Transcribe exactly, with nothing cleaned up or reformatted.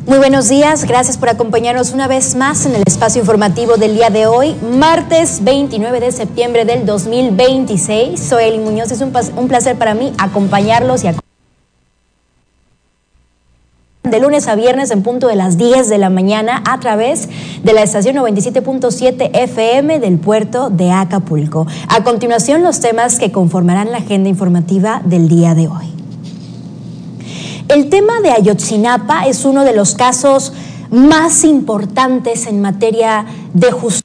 Muy buenos días, gracias por acompañarnos una vez más en el espacio informativo del día de hoy, martes veintinueve de septiembre del dos mil veintiséis. Soy Eli Muñoz, es un, un placer para mí acompañarlos y acompañarlos de lunes a viernes en punto de las diez de la mañana a través de la estación noventa y siete punto siete F M del puerto de Acapulco. A continuación, los temas que conformarán la agenda informativa del día de hoy. El tema de Ayotzinapa es uno de los casos más importantes en materia de justicia